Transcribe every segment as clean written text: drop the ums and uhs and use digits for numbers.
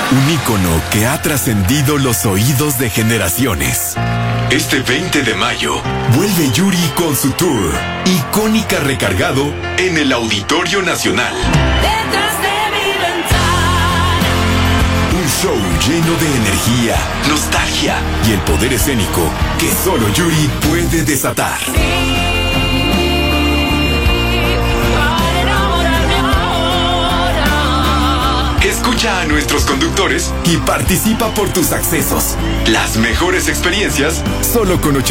Un ícono que ha trascendido los oídos de generaciones. Este 20 de mayo, vuelve Yuri con su tour Icónica Recargado en el Auditorio Nacional. Detrás de mi ventana. Un show lleno de energía, nostalgia y el poder escénico que solo Yuri puede desatar. Escucha a nuestros conductores y participa por tus accesos. Las mejores experiencias solo con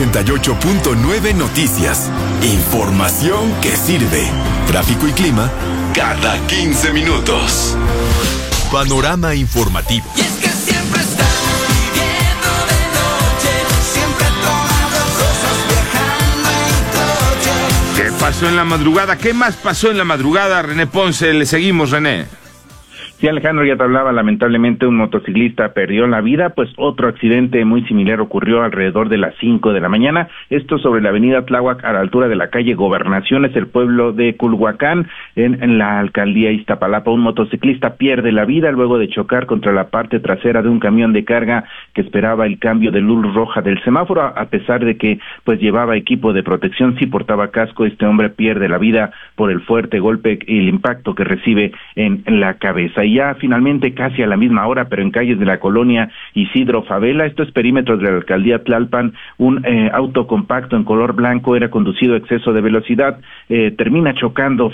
88.9 Noticias. Información que sirve. Tráfico y clima cada 15 minutos. Panorama informativo. Y es que siempre estamos viviendo de noche, siempre tomando cosas, viajando en coche. ¿Qué pasó en la madrugada? ¿Qué más pasó en la madrugada, René Ponce? Le seguimos, René. Sí, Alejandro, ya te hablaba, lamentablemente un motociclista perdió la vida, pues otro accidente muy similar ocurrió alrededor de las 5 de la mañana, esto sobre la avenida Tláhuac a la altura de la calle Gobernación, es el pueblo de Culhuacán, en la alcaldía Iztapalapa. Un motociclista pierde la vida luego de chocar contra la parte trasera de un camión de carga que esperaba el cambio de luz roja del semáforo, a pesar de que pues llevaba equipo de protección, sí portaba casco. Este hombre pierde la vida por el fuerte golpe y el impacto que recibe en la cabeza. Y ya finalmente, casi a la misma hora, pero en calles de la colonia Isidro Favela, esto es perímetros de la alcaldía Tlalpan, un auto compacto en color blanco era conducido a exceso de velocidad, termina chocando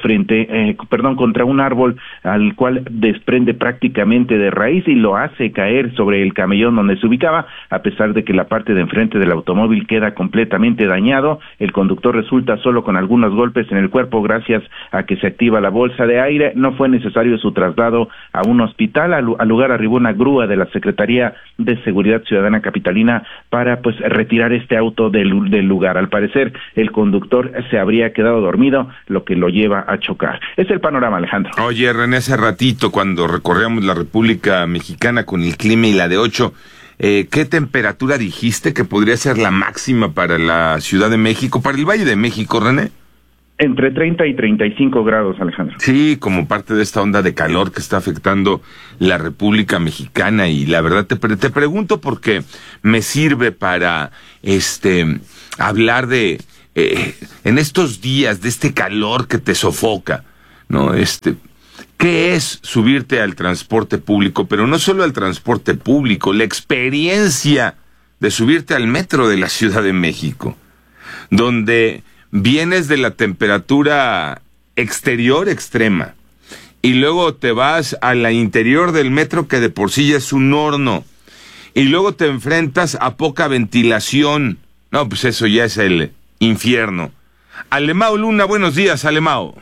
contra un árbol al cual desprende prácticamente de raíz y lo hace caer sobre el camellón donde se ubicaba, a pesar de que la parte de enfrente del automóvil queda completamente dañado. El conductor resulta solo con algunos golpes en el cuerpo gracias a que se activa la bolsa de aire. No fue necesario su traslado a un hospital. Al lugar arribó una grúa de la Secretaría de Seguridad Ciudadana Capitalina para pues retirar este auto del lugar. Al parecer el conductor se habría quedado dormido, lo que lo lleva a chocar. Es el panorama, Alejandro. Oye, René, hace ratito cuando recorríamos la República Mexicana con el clima y la de 8, ¿qué temperatura dijiste que podría ser la máxima para la Ciudad de México, para el Valle de México, René? Entre 30 y 35 grados, Alejandro. Sí, como parte de esta onda de calor que está afectando la República Mexicana, y la verdad te pregunto porque me sirve para hablar de en estos días de este calor que te sofoca, ¿no? ¿Qué es subirte al transporte público? Pero no solo al transporte público, la experiencia de subirte al metro de la Ciudad de México, donde vienes de la temperatura exterior extrema y luego te vas a la interior del metro, que de por sí ya es un horno, y luego te enfrentas a poca ventilación. No, pues eso ya es el infierno. Alemao Luna, buenos días, Alemao.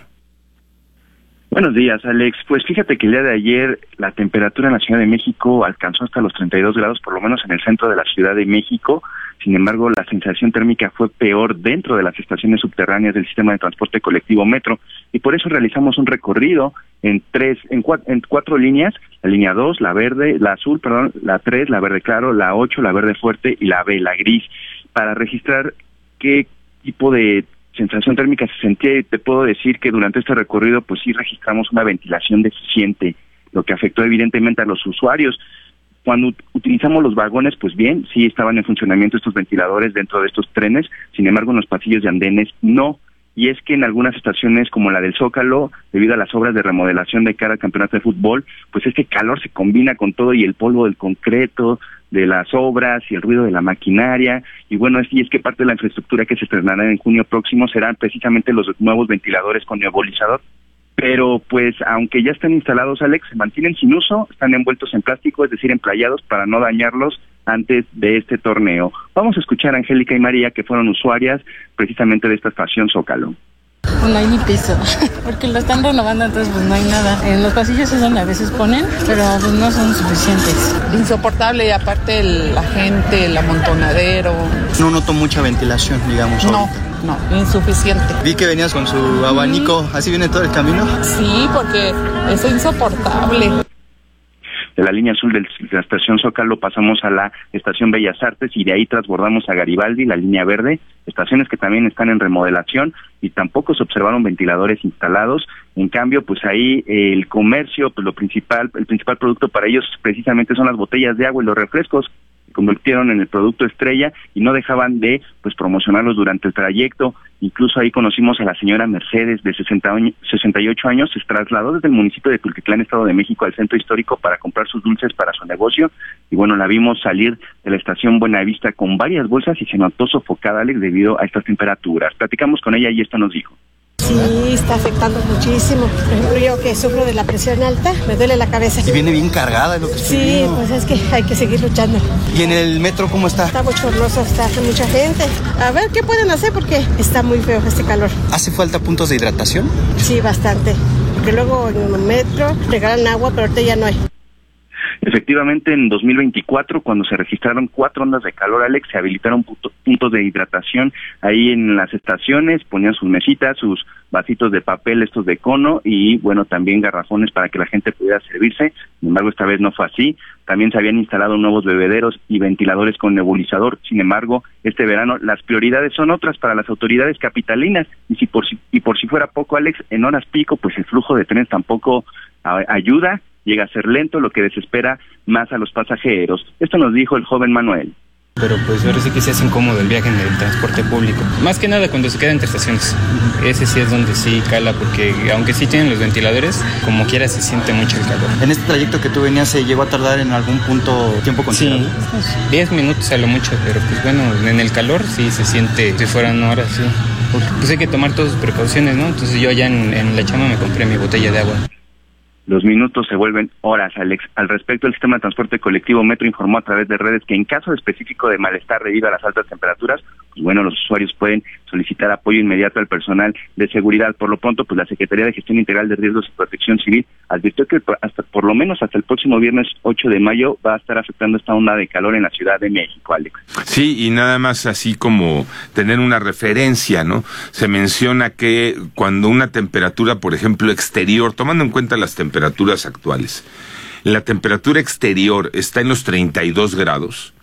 Buenos días, Alex. Pues fíjate que el día de ayer la temperatura en la Ciudad de México alcanzó hasta los 32 grados, por lo menos en el centro de la Ciudad de México. Sin embargo, la sensación térmica fue peor dentro de las estaciones subterráneas del sistema de transporte colectivo Metro, y por eso realizamos un recorrido en cuatro líneas: la línea 2, la verde, la azul, la 3, la verde claro, la 8, la verde fuerte y la B, la gris, para registrar qué tipo de sensación térmica se sentía. Y te puedo decir que durante este recorrido pues sí registramos una ventilación deficiente, lo que afectó evidentemente a los usuarios. Cuando utilizamos los vagones, pues bien, sí estaban en funcionamiento estos ventiladores dentro de estos trenes, sin embargo en los pasillos de andenes no. Y es que en algunas estaciones como la del Zócalo, debido a las obras de remodelación de cara al campeonato de fútbol, pues este calor se combina con todo y el polvo del concreto, de las obras y el ruido de la maquinaria. Y bueno, es que parte de la infraestructura que se estrenará en junio próximo serán precisamente los nuevos ventiladores con nebulizador. Pero pues aunque ya están instalados, Alex, se mantienen sin uso, están envueltos en plástico, es decir, emplayados para no dañarlos antes de este torneo. Vamos a escuchar a Angélica y María, que fueron usuarias precisamente de esta estación Zócalo. No hay ni piso, porque lo están renovando, entonces pues no hay nada. En los pasillos es donde a veces ponen, pero pues no son suficientes. Insoportable, y aparte la gente, el amontonadero. No noto mucha ventilación, digamos. No, insuficiente. Vi que venías con su abanico, ¿así viene todo el camino? Sí, porque es insoportable. de la línea azul de la estación Zócalo pasamos a la estación Bellas Artes y de ahí transbordamos a Garibaldi, la línea verde, estaciones que también están en remodelación y tampoco se observaron ventiladores instalados. En cambio, pues ahí el comercio, pues el principal producto para ellos precisamente son las botellas de agua y los refrescos. Convirtieron en el producto estrella y no dejaban de promocionarlos durante el trayecto. Incluso ahí conocimos a la señora Mercedes, de 68 años, se trasladó desde el municipio de Tultitlán, Estado de México, al centro histórico para comprar sus dulces para su negocio. Y bueno, la vimos salir de la estación Buenavista con varias bolsas y se notó sofocada, Alex, debido a estas temperaturas. Platicamos con ella y esto nos dijo. Sí, está afectando muchísimo. Por ejemplo, yo que sufro de la presión alta, me duele la cabeza. Y viene bien cargada, es lo que estoy viendo. Pues es que hay que seguir luchando. ¿Y en el metro cómo está? Está bochornoso, está mucha gente. A ver qué pueden hacer porque está muy feo este calor. ¿Hace falta puntos de hidratación? Sí, bastante. Porque luego en el metro regalan agua, pero ahorita ya no hay. Efectivamente, en 2024, cuando se registraron 4 ondas de calor, Alex, se habilitaron puntos de hidratación ahí en las estaciones, ponían sus mesitas, sus vasitos de papel, estos de cono, y bueno, también garrafones para que la gente pudiera servirse. Sin embargo, esta vez no fue así. También se habían instalado nuevos bebederos y ventiladores con nebulizador. Sin embargo, este verano las prioridades son otras para las autoridades capitalinas. Y por si fuera poco, Alex, en horas pico, pues el flujo de trenes tampoco ayuda. Llega a ser lento, lo que desespera más a los pasajeros. Esto nos dijo el joven Manuel. Pero pues ahora sí que se hace incómodo el viaje en el transporte público. Más que nada cuando se queda entre estaciones. Ese sí es donde sí cala, porque aunque sí tienen los ventiladores, como quiera se siente mucho el calor. ¿En este trayecto que tú venías se llegó a tardar en algún punto tiempo considerable? Sí, 10 minutos a lo mucho, pero pues bueno, en el calor sí se siente, si fueran horas, sí. Porque pues hay que tomar todas sus precauciones, ¿no? Entonces yo allá en la chama me compré mi botella de agua. Los minutos se vuelven horas, Alex. Al respecto, el sistema de transporte colectivo Metro informó a través de redes que en caso específico de malestar debido a las altas temperaturas, pues bueno, los usuarios pueden solicitar apoyo inmediato al personal de seguridad. Por lo pronto, pues la Secretaría de Gestión Integral de Riesgos y Protección Civil advirtió que por lo menos hasta el próximo viernes 8 de mayo va a estar afectando esta onda de calor en la Ciudad de México, Alex. Sí, y nada más así como tener una referencia, ¿no? Se menciona que cuando una temperatura, por ejemplo, exterior, tomando en cuenta las temperaturas actuales, la temperatura exterior está en los 32 grados,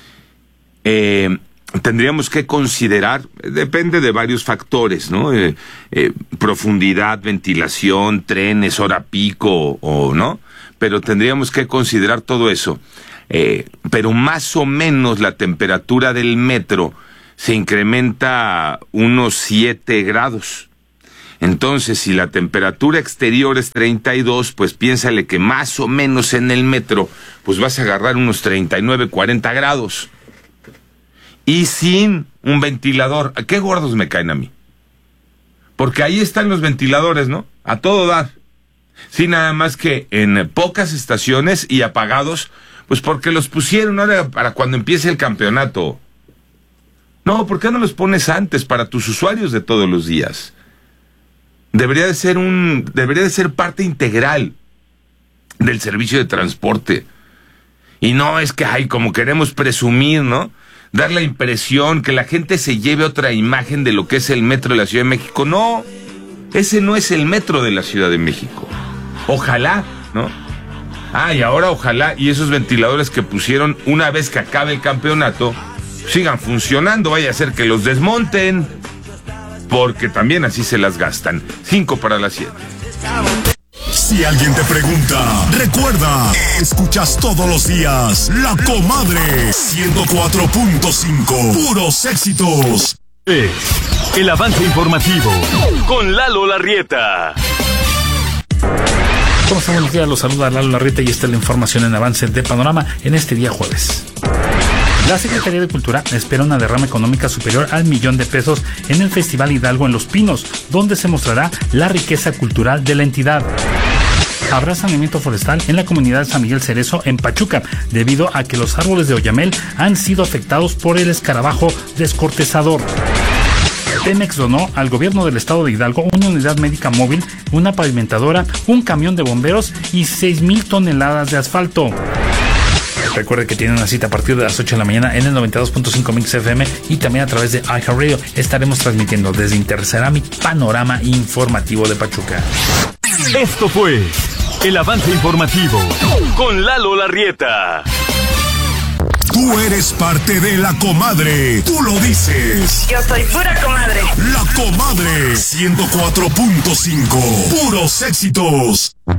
tendríamos que considerar, depende de varios factores, ¿no? Profundidad, ventilación, trenes, hora pico o no, pero tendríamos que considerar todo eso. Pero más o menos la temperatura del metro se incrementa unos 7 grados. Entonces, si la temperatura exterior es 32, pues piénsale que más o menos en el metro, pues vas a agarrar unos 39, 40 grados. Y sin un ventilador. ¿Qué gordos me caen a mí? Porque ahí están los ventiladores, ¿no? A todo dar. Sí, nada más que en pocas estaciones y apagados, pues porque los pusieron ahora para cuando empiece el campeonato. No, ¿por qué no los pones antes para tus usuarios de todos los días? Debería de ser parte integral del servicio de transporte. Y no es que, como queremos presumir, ¿no? Dar la impresión que la gente se lleve otra imagen de lo que es el metro de la Ciudad de México. No, ese no es el metro de la Ciudad de México. Ojalá, ¿no? Y ahora ojalá, y esos ventiladores que pusieron una vez que acabe el campeonato, sigan funcionando, vaya a ser que los desmonten, porque también así se las gastan. 5:07. Si alguien te pregunta, recuerda, escuchas todos los días La Comadre 104.5, puros éxitos. El avance informativo con Lalo Larrieta. ¿Cómo están? Buenos días, los saluda Lalo Larrieta y esta es la información en avance de Panorama en este día jueves. La Secretaría de Cultura espera una derrama económica superior al $1,000,000 en el Festival Hidalgo en Los Pinos, donde se mostrará la riqueza cultural de la entidad. Habrá saneamiento forestal en la comunidad de San Miguel Cerezo en Pachuca, debido a que los árboles de oyamel han sido afectados por el escarabajo descortezador. Pemex donó al gobierno del estado de Hidalgo una unidad médica móvil, una pavimentadora, un camión de bomberos y 6,000 toneladas de asfalto. Recuerde que tiene una cita a partir de las 8 de la mañana en el 92.5 Mix FM y también a través de iHeartRadio. Estaremos transmitiendo desde Interceramic Panorama Informativo de Pachuca. Esto fue El avance informativo con Lalo Larrieta. Tú eres parte de La Comadre. Tú lo dices. Yo soy pura comadre. La Comadre 104.5. Puros éxitos.